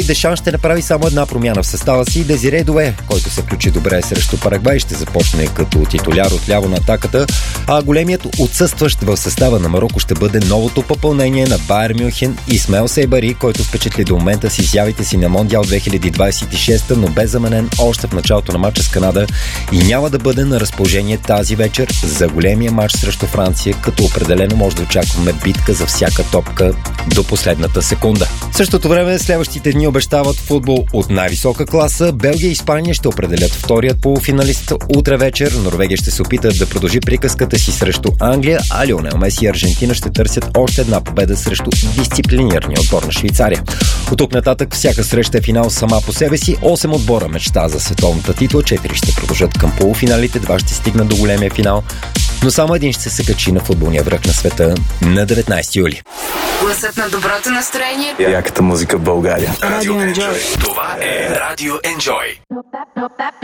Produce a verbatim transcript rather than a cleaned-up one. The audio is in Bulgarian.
Дешан ще направи само една промяна в състава си. Дезире Дуе, който се включи добре срещу Парагвай, ще започне като титуляр отляво на атаката, а големият отсъстващ в състава на Мароко ще бъде новото попълнение на Байер Мюнхен Исмаел Сейбари, който впечатли до момента с изявите си на Мондиал две хиляди двадесет и шеста, но бе заменен още в началото на матча с Канада и няма да бъде на разположение тази вечер за големия матч срещу Франция, като определено може да очакваме битка за всяка топка до последната секунда. В същото време следващите дни обещават футбол от най-висока класа. Белгия и Испания ще определят вторият полуфиналист утре вечер. Норвегия ще се опитат да продължи приказката си срещу Англия, а Лионел Меси и Аржентина ще търсят още една победа срещу дисциплинирания отбор на Швейцария. От тук нататък всяка среща е финал сама по себе си. осем отбора мечта за световната титла, четири ще продължат към полуфиналите, два ще стигнат до големия финал, но само един ще се качи на футболния връх на света на деветнадесети юли. Гласът на доброто настроение. Яката музика в България. Радио Enjoy. Това е Радио Enjoy.